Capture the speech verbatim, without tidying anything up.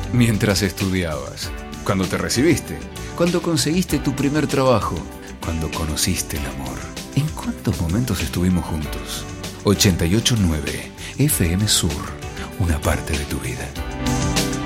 Mientras estudiabas, cuando te recibiste, cuando conseguiste tu primer trabajo, cuando conociste el amor. ¿En cuántos momentos estuvimos juntos? ochenta y ocho punto nueve F M Sur, una parte de tu vida.